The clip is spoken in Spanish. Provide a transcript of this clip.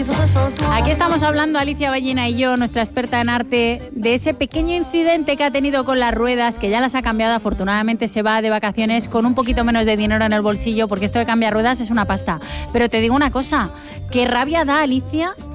Aquí estamos hablando, Alicia Ballina y yo, nuestra experta en arte, de ese pequeño incidente que ha tenido con las ruedas, que ya las ha cambiado. Afortunadamente se va de vacaciones con un poquito menos de dinero en el bolsillo, porque esto de cambiar ruedas es una pasta. Pero te digo una cosa, qué rabia da, Alicia,